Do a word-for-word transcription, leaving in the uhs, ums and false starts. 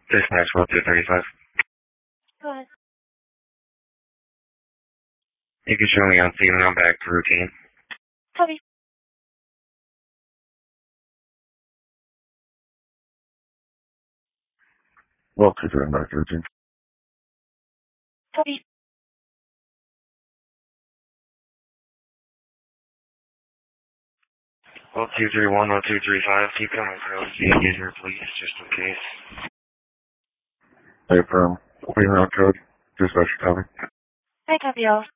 Dispatch one two three five. Go ahead. You can show me on scene and I'm back to routine. Copy. Well, two three, I'm back to routine. Copy. Well, two three one, one two three five. Keep coming for the user, please, just in case. Hey, firm. Waiting on code. Dispatch, copy. Hi, copy all.